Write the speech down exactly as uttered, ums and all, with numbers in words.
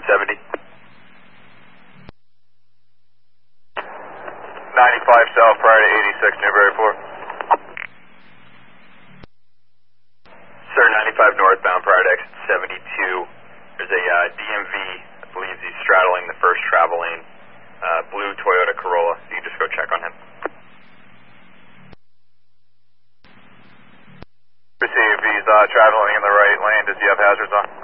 seventy. ninety-five south prior to eighty-six, Newbury four. Sir, ninety-five northbound prior to exit seventy-two. There's a uh, D M V, I believe he's straddling the first travel lane. Uh, blue Toyota Corolla. You can just go check on him. Receive, he's uh, traveling in the right lane. Does he have hazards on?